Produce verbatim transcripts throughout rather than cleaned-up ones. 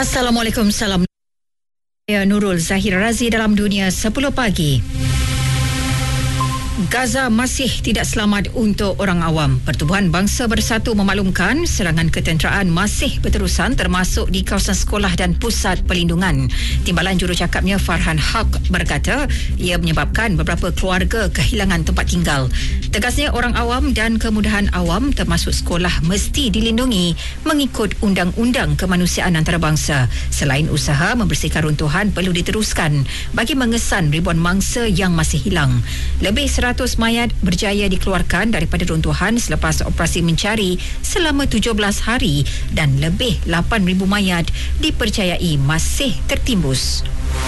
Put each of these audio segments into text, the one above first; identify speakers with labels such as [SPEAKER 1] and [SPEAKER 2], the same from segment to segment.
[SPEAKER 1] Assalamualaikum, salam. Saya Nurul Zahir Razi dalam Dunia sepuluh Pagi. Gaza masih tidak selamat untuk orang awam. Pertubuhan Bangsa Bersatu memaklumkan serangan ketenteraan masih berterusan termasuk di kawasan sekolah dan pusat perlindungan. Timbalan jurucakapnya Farhan Haq berkata ia menyebabkan beberapa keluarga kehilangan tempat tinggal. Tegasnya orang awam dan kemudahan awam termasuk sekolah mesti dilindungi mengikut undang-undang kemanusiaan antarabangsa. Selain usaha membersihkan runtuhan perlu diteruskan bagi mengesan ribuan mangsa yang masih hilang. Lebih seratus mayat berjaya dikeluarkan daripada runtuhan selepas operasi mencari selama tujuh belas hari dan lebih lapan ribu mayat dipercayai masih tertimbus.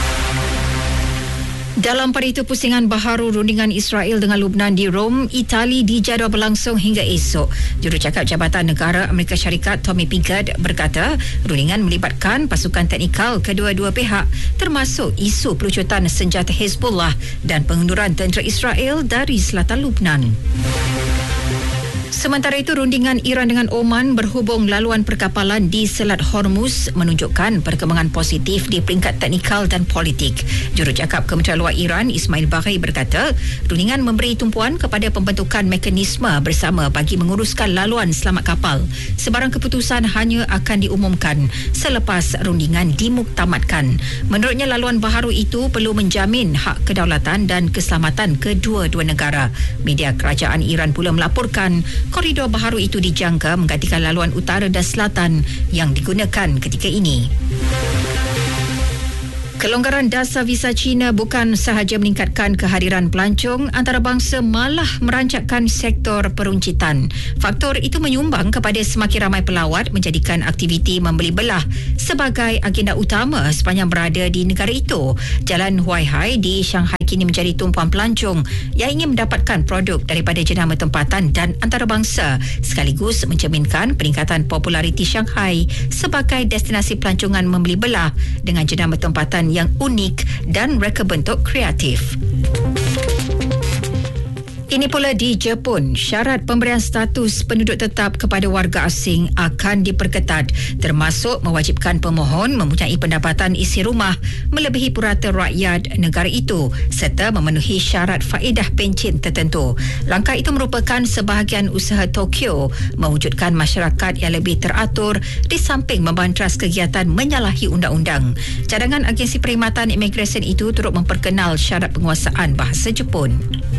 [SPEAKER 1] Dalam pada itu, pusingan baharu rundingan Israel dengan Lubnan di Rom, Itali dijadual berlangsung hingga esok. Jurucakap Jabatan Negara Amerika Syarikat Tommy Pickett berkata rundingan melibatkan pasukan teknikal kedua-dua pihak termasuk isu pelucutan senjata Hezbollah dan pengunduran tentera Israel dari selatan Lubnan. Sementara itu, rundingan Iran dengan Oman berhubung laluan perkapalan di Selat Hormuz menunjukkan perkembangan positif di peringkat teknikal dan politik. Jurucakap Kementerian Luar Iran Ismail Baghai berkata, rundingan memberi tumpuan kepada pembentukan mekanisme bersama bagi menguruskan laluan selamat kapal. Sebarang keputusan hanya akan diumumkan selepas rundingan dimuktamadkan. Menurutnya, laluan baharu itu perlu menjamin hak kedaulatan dan keselamatan kedua-dua negara. Media kerajaan Iran pula melaporkan koridor baharu itu dijangka menggantikan laluan utara dan selatan yang digunakan ketika ini. Kelonggaran dasar visa China bukan sahaja meningkatkan kehadiran pelancong antarabangsa, malah merancakkan sektor peruncitan. Faktor itu menyumbang kepada semakin ramai pelawat menjadikan aktiviti membeli belah sebagai agenda utama sepanjang berada di negara itu. Jalan Huaihai di Shanghai kini menjadi tumpuan pelancong yang ingin mendapatkan produk daripada jenama tempatan dan antarabangsa, sekaligus mencerminkan peningkatan populariti Shanghai sebagai destinasi pelancongan membeli belah dengan jenama tempatan yang unik dan reka bentuk kreatif. Ini pula di Jepun, syarat pemberian status penduduk tetap kepada warga asing akan diperketat, termasuk mewajibkan pemohon mempunyai pendapatan isi rumah melebihi purata rakyat negara itu serta memenuhi syarat faedah pencen tertentu. Langkah itu merupakan sebahagian usaha Tokyo mewujudkan masyarakat yang lebih teratur di samping membantras kegiatan menyalahi undang-undang. Cadangan Agensi Perkhidmatan Imigresen itu turut memperkenal syarat penguasaan bahasa Jepun.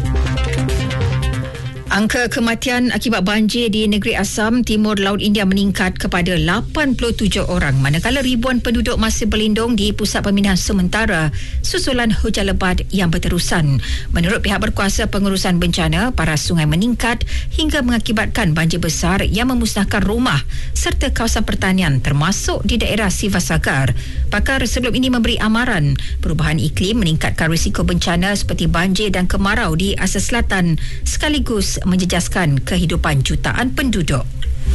[SPEAKER 1] Angka kematian akibat banjir di negeri Assam, Timur Laut India meningkat kepada lapan puluh tujuh orang, manakala ribuan penduduk masih berlindung di pusat pemindahan sementara susulan hujan lebat yang berterusan. Menurut pihak berkuasa pengurusan bencana, paras sungai meningkat hingga mengakibatkan banjir besar yang memusnahkan rumah serta kawasan pertanian termasuk di daerah Sivasagar. Pakar sebelum ini memberi amaran perubahan iklim meningkatkan risiko bencana seperti banjir dan kemarau di Asia Selatan sekaligus menjejaskan kehidupan jutaan penduduk.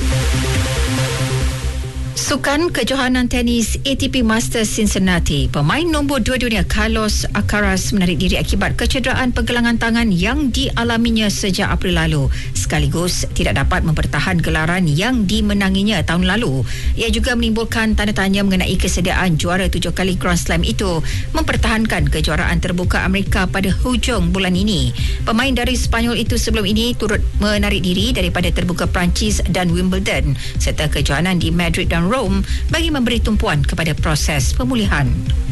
[SPEAKER 1] Sukan kejohanan tenis A T P Masters Cincinnati, pemain nombor dua dunia Carlos Alcaraz menarik diri akibat kecederaan pergelangan tangan yang dialaminya sejak April lalu, sekaligus tidak dapat mempertahan gelaran yang dimenanginya tahun lalu. Ia juga menimbulkan tanda tanya mengenai kesediaan juara tujuh kali Grand Slam itu mempertahankan kejuaraan terbuka Amerika pada hujung bulan ini. Pemain dari Spanyol itu sebelum ini turut menarik diri daripada terbuka Perancis dan Wimbledon serta kejohanan di Madrid dan Rome bagi memberi tumpuan kepada proses pemulihan.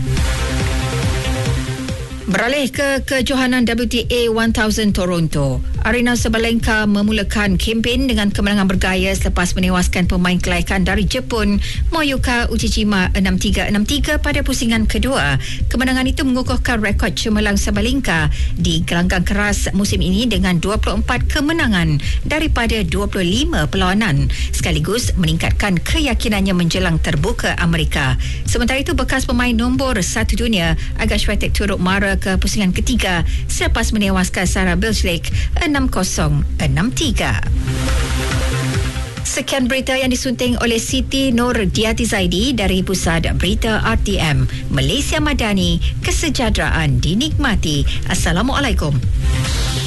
[SPEAKER 1] Beralih ke kejohanan W T A seribu Toronto, Aryna Sabalenka memulakan kempen dengan kemenangan bergaya selepas menewaskan pemain kelaikan dari Jepun Mayuka Uchijima enam tiga enam tiga pada pusingan kedua. Kemenangan itu mengukuhkan rekod cemerlang Sabalenka di gelanggang keras musim ini dengan dua puluh empat kemenangan daripada dua puluh lima perlawanan, sekaligus meningkatkan keyakinannya menjelang terbuka Amerika. Sementara itu, bekas pemain nombor satu dunia Iga Swiatek turut mara ke pusingan ketiga selepas menewaskan Sarah Bilchlik enam kosong enam tiga. Sekian berita yang disunting oleh Siti Nurdiati Zaidi dari Pusat Berita R T M. Malaysia Madani, kesejahteraan dinikmati. Assalamualaikum.